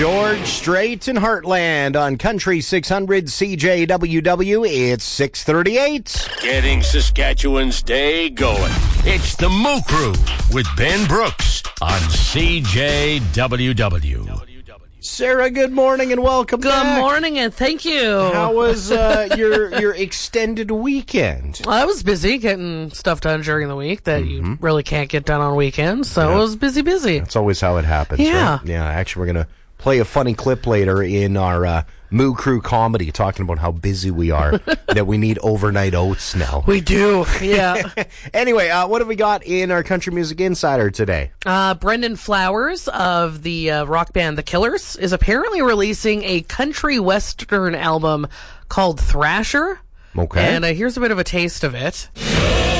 George Strait and Heartland on Country 600 CJWW. It's 6:38. Getting Saskatchewan's day going. It's the Moo Crew with Ben Brooks on CJWW. Sarah, good morning and welcome back. Good morning and thank you. How was your extended weekend? Well, I was busy getting stuff done during the week that you really can't get done on weekends, so I was busy. That's always how it happens, Yeah. right? Yeah, actually, we're going to play a funny clip later in our Moo Crew comedy talking about how busy we are, that we need overnight oats now. We do, yeah. Anyway, what have we got in our Country Music Insider today? Brendan Flowers of the rock band The Killers is apparently releasing a country western album called Thrasher. Okay. And here's a bit of a taste of it.